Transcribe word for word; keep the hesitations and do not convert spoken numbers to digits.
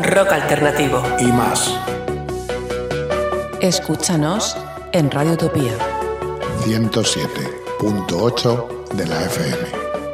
rock alternativo y más. Escúchanos en Radio Utopía ciento siete punto ocho de la F M.